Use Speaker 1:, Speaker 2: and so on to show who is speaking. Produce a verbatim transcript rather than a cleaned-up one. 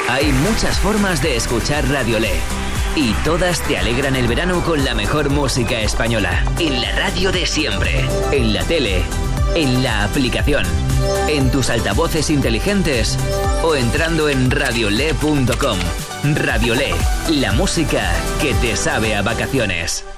Speaker 1: Hay muchas formas de escuchar Radio Le y todas te alegran el verano con la mejor música española. En la radio de siempre, en la tele, en la aplicación, en tus altavoces inteligentes o entrando en radiole punto com. Radio Le, la música que te sabe a vacaciones.